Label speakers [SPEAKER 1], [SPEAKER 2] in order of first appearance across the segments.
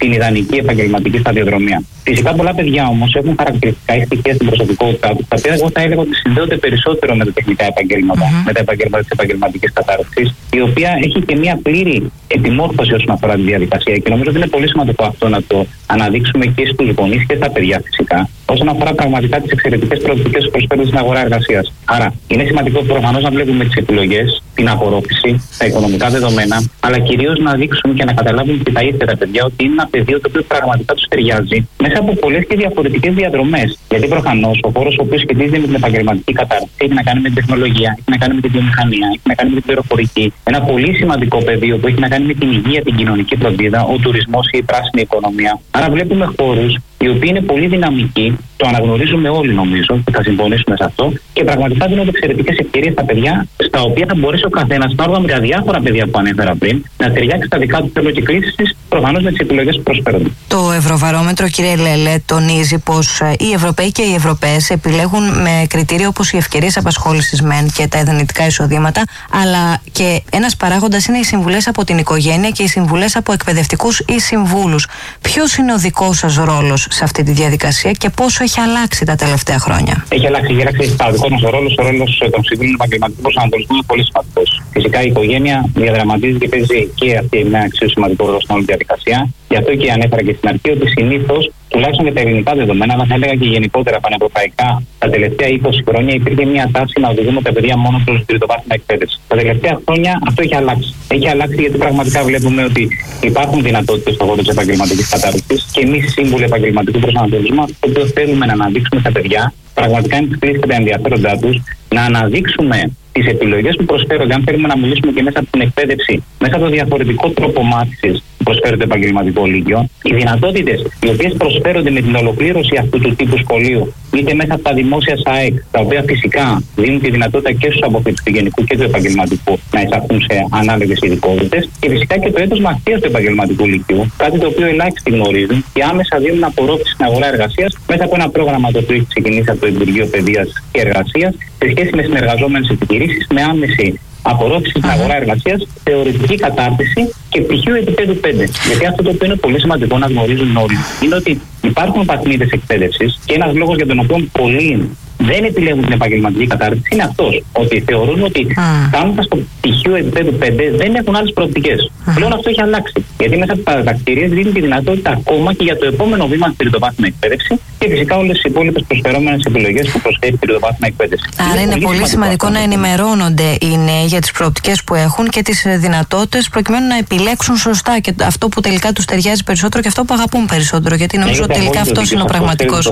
[SPEAKER 1] την ιδανική επαγγελματική σταδιοδρομία. Φυσικά, πολλά παιδιά όμως έχουν χαρακτηριστικά ή στοιχεία στην προσωπικότητά τους, τα οποία εγώ θα έλεγα ότι συνδέονται περισσότερο με τα τεχνικά επαγγέλματα, με τα επαγγέλματα της επαγγελματικής κατάρτισης, η οποία έχει και μια πλήρη επιμόρφωση όσον αφορά τη διαδικασία. Και νομίζω ότι είναι πολύ σημαντικό αυτό να το αναδείξουμε και στους γονείς και στα παιδιά φυσικά, όσον αφορά πραγματικά τις εξαιρετικές προοπτικές που προσφέρουν στην αγορά εργασίας. Άρα, είναι σημαντικό προφανώς να βλέπουμε τις επιλογές, την απορρόφηση, τα οικονομικά δεδομένα, αλλά κυρίως να δείξουμε και να καταλάβουν και τα ίδια τα παιδιά ότι είναι ένα πεδίο το οποίο πραγματικά τους ταιριάζει μέσα από πολλές και διαφορετικές διαδρομές. Γιατί προφανώς ο χώρος ο οποίος σχετίζεται με την επαγγελματική κατάρτιση έχει να κάνει με την τεχνολογία, έχει να κάνει με την βιομηχανία, έχει να κάνει με την πληροφορική. Ένα πολύ σημαντικό πεδίο που έχει να κάνει με την υγεία, την κοινωνική φροντίδα, ο τουρισμός και η πράσινη οικονομία. Άρα βλέπουμε χώρους οι οποίοι είναι πολύ δυναμικοί, το αναγνωρίζουμε όλοι νομίζω και θα συμφωνήσουμε σε αυτό, και πραγματικά δίνονται εξαιρετικές ευκαιρίες στα παιδιά, στα οποία θα μπορέσει ο καθένας, ανάλογα με τα διάφορα παιδιά που ανέφερα πριν, να ταιριάξει τα δικά του θέλω και κλήσεις, προφανώς με τις επιλογές που προσφέρονται.
[SPEAKER 2] Το Ευρωβαρόμετρο, κύριε Λέλε, τονίζει πως οι Ευρωπαίοι και οι Ευρωπαίες επιλέγουν με κριτήριο όπως οι ευκαιρίες απασχόλησης μεν και τα ιδανικά εισοδήματα, αλλά και ένας παράγοντας είναι οι συμβουλές από την οικογένεια και οι συμβουλές από εκπαιδευτικούς ή συμβούλους. Ποιος είναι ο δικός σας ρόλος σε αυτή τη διαδικασία και πόσο έχει αλλάξει τα τελευταία χρόνια?
[SPEAKER 1] Έχει αλλάξει. Ο δικός μας ρόλος, ο ρόλος των συμβούλων επαγγελματικού προσανατολισμού είναι πολύ σημαντικός. Φυσικά η οικογένεια διαδραματίζει και παίζει και αυτή ένα εξίσου σημαντικό ρόλο στην όλη διαδικασία. Γι' αυτό και ανέφερα και στην αρχή ότι συνήθως, τουλάχιστον για τα ελληνικά δεδομένα, αλλά θα έλεγα και γενικότερα πανευρωπαϊκά, τα τελευταία 20 χρόνια υπήρχε μια τάση να οδηγούμε τα παιδιά μόνο προς την τριτοβάθμια εκπαίδευση. Τα τελευταία χρόνια αυτό έχει αλλάξει. Έχει αλλάξει γιατί πραγματικά βλέπουμε ότι υπάρχουν δυνατότητες στον χώρο της επαγγελματικής κατάρτισης και εμείς, σύμβουλοι επαγγελματικού προσανατολισμού, αυτό που θέλουμε να αναδείξουμε στα παιδιά πραγματικά είναι τις κλήσεις και τα ενδιαφέροντά τους, να αναδείξουμε τις επιλογές που προσφέρονται. Αν θέλουμε να μιλήσουμε και μέσα από την εκπαίδευση, μέσα από το διαφορετικό τρόπο μάθησης που προσφέρει το επαγγελματικό λύκειο, οι δυνατότητες οι οποίες προσφέρονται με την ολοκλήρωση αυτού του τύπου σχολείου, είτε μέσα από τα δημόσια ΣΑΕΚ, τα οποία φυσικά δίνουν τη δυνατότητα και στους αποφύτους του γενικού και του επαγγελματικού να εισαχθούν σε ανάλογες ειδικότητες, και φυσικά και το έτος μαθητείας του επαγγελματικού λυκειού, κάτι το οποίο ελάχιστοι γνωρίζουν και άμεσα δίνουν απορρόφηση στην αγορά εργασίας μέσα από ένα πρόγραμμα το οποίο έχει ξεκινήσει από το Υπουργείο Παιδείας και Εργασίας σε σχέση με συνεργαζόμενες επιχειρήσεις με άμεση απορρόφηση στην αγορά εργασίας, θεωρητική κατάρτιση και πτυχίο επίπεδου 5. Γιατί αυτό το οποίο είναι πολύ σημαντικό να γνωρίζουν όλοι είναι ότι υπάρχουν βαθμίδες εκπαίδευσης και ένας λόγος για τον οποίο πολλοί δεν επιλέγουν την επαγγελματική κατάρτιση είναι αυτός. Ότι θεωρούν ότι φτάνοντας στο πτυχίο επίπεδου 5 δεν έχουν άλλες προοπτικές. Πλέον αυτό έχει αλλάξει. Γιατί μέσα από τα διδακτηρίες δίνει τη δυνατότητα ακόμα και για το επόμενο βήμα στην τριτοβάθμια εκπαίδευση και φυσικά όλες τις υπόλοιπες προσφερόμενες επιλογές που προσφέρει η τριτοβάθμια εκπαίδευση.
[SPEAKER 2] Άρα είναι πολύ σημαντικό να ενημερώνονται οι νέοι για τις προοπτικές που έχουν και τις δυνατότητες προκειμένου να επιλέξουν σωστά και αυτό που τελικά τους ταιριάζει περισσότερο και αυτό που αγαπούν περισσότερο. Γιατί νομίζω ότι τελικά αυτό είναι ο πραγματικός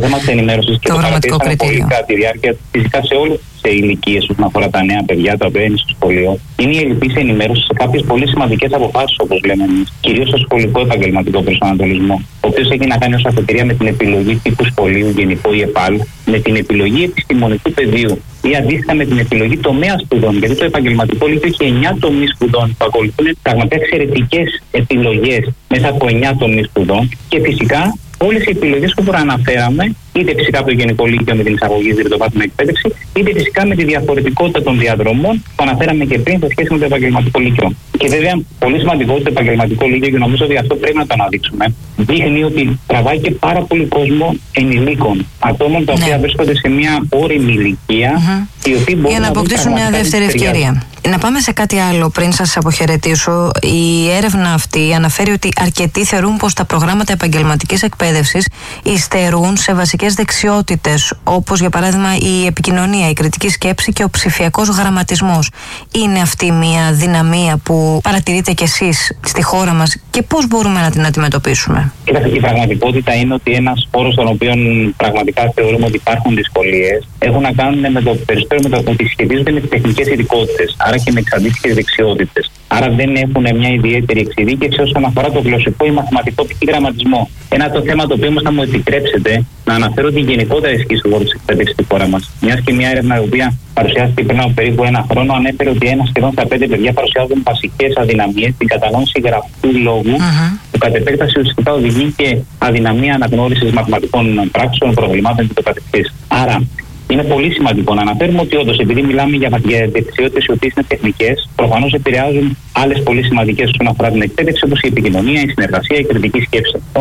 [SPEAKER 2] κριτήριο.
[SPEAKER 1] Διάρκεια, φυσικά σε όλες τις ηλικίες όσον αφορά τα νέα παιδιά τα οποία είναι στο σχολείο, είναι η ελλειπής ενημέρωση σε κάποιες πολύ σημαντικές αποφάσεις, όπως λέμε εμείς, κυρίως στο σχολικό επαγγελματικό προσανατολισμό, ο οποίος έχει να κάνει ως αφετηρία με την επιλογή τύπου σχολείου, γενικό ή ΕΠΑΛ, με την επιλογή επιστημονικού πεδίου ή αντίστοιχα με την επιλογή τομέα σπουδών. Γιατί το επαγγελματικό λύκειο έχει 9 τομείς σπουδών που ακολουθούν πραγματικά εξαιρετικές επιλογές μέσα από 9 τομείς σπουδών και φυσικά όλες οι επιλογές που προαναφέραμε, είτε φυσικά από το Γενικό Λύκειο με την εισαγωγή στην τριτοβάθμια εκπαίδευση, είτε φυσικά με τη διαφορετικότητα των διαδρομών που αναφέραμε και πριν σε σχέση με το επαγγελματικό λύκειο. Και βέβαια, πολύ σημαντικό το επαγγελματικό λύκειο, και νομίζω ότι αυτό πρέπει να το αναδείξουμε, δείχνει ότι τραβάει και πάρα πολύ κόσμο ενηλίκων, ατόμων τα οποία βρίσκονται σε μια όριμη ηλικία,
[SPEAKER 2] για να αποκτήσουν μια δεύτερη ευκαιρία. Να πάμε σε κάτι άλλο πριν σας αποχαιρετήσω. Η έρευνα αυτή αναφέρει ότι αρκετοί θεωρούν πως τα προγράμματα επαγγελματικής εκπαίδευσης υστερούν σε βασικές δεξιότητες, όπως για παράδειγμα η επικοινωνία, η κριτική σκέψη και ο ψηφιακός γραμματισμός. Είναι αυτή μια δυναμία που παρατηρείτε κι εσείς στη χώρα μας και πώς μπορούμε να την αντιμετωπίσουμε?
[SPEAKER 1] Η πραγματικότητα είναι ότι ένας χώρος στον οποίο πραγματικά θεωρούμε ότι υπάρχουν δυσκολίες έχουν να κάνουν με το περισσότερο με το ότι σχετίζονται με τις τεχνικές ειδικότητες, άρα και με τις αντίστοιχες δεξιότητες. Άρα δεν έχουν μια ιδιαίτερη εξειδίκευση όσον αφορά το γλωσσικό ή μαθηματικό π.χ. γραμματισμό. Ένα το θέμα το οποίο όμως θα μου επιτρέψετε να αναφέρω την γενικότερα ισχύ στον χώρο της εκπαίδευσης στη χώρα μας. Μιας και μια έρευνα η οποία παρουσιάστηκε πριν από περίπου ένα χρόνο ανέφερε ότι ένα σχεδόν στα 5 παιδιά παρουσιάζουν βασικές αδυναμίες στην κατανόηση γραπτού λόγου, που κατ' επέκταση ουσιαστικά οδηγεί και αδυναμία αναγνώρισης μαθηματικών πράξεων, προβλημάτων κ.ο.κ. Άρα, είναι πολύ σημαντικό να αναφέρουμε ότι όντως, επειδή μιλάμε για δεξιότητες οι οποίες είναι τεχνικές, προφανώς επηρεάζουν άλλες πολύ σημαντικές όσον αφορά την εκπαίδευση, όπως η επικοινωνία, η συνεργασία, η κριτική σκέψη.